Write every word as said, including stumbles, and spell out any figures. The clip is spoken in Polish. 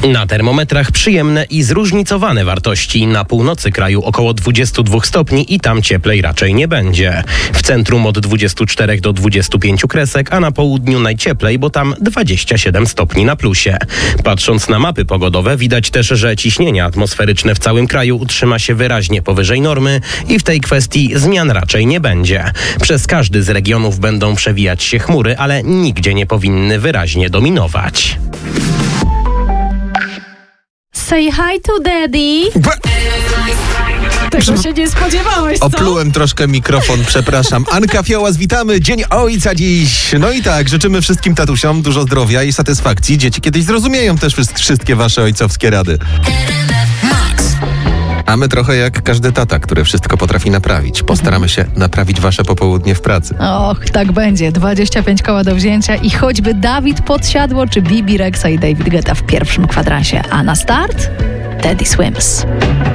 Na termometrach przyjemne i zróżnicowane wartości. Na północy kraju około dwadzieścia dwa stopni i tam cieplej raczej nie będzie. W centrum od dwudziestu czterech do dwudziestu pięciu kresek, a na południu najcieplej, bo tam dwadzieścia siedem stopni na plusie. Patrząc na mapy pogodowe, widać też, że ciśnienie atmosferyczne w całym kraju utrzyma się wyraźnie powyżej normy i w tej kwestii zmian raczej nie będzie. Przez każdy z regionów będą przewijać się chmury, ale nigdzie nie powinny wyraźnie dominować. Say hi to daddy. Tego się nie spodziewałeś, co? Oplułem troszkę mikrofon, przepraszam. Anka Fiołas, witamy. Dzień Ojca dziś. No i tak, życzymy wszystkim tatusiom dużo zdrowia i satysfakcji. Dzieci kiedyś zrozumieją też wszystkie wasze ojcowskie rady. A my trochę jak każdy tata, który wszystko potrafi naprawić. Postaramy się naprawić wasze popołudnie w pracy. Och, tak będzie. dwadzieścia pięć koła do wzięcia i choćby Dawid Podsiadło czy Bibi Rexa i David Guetta w pierwszym kwadransie. A na start Teddy Swims.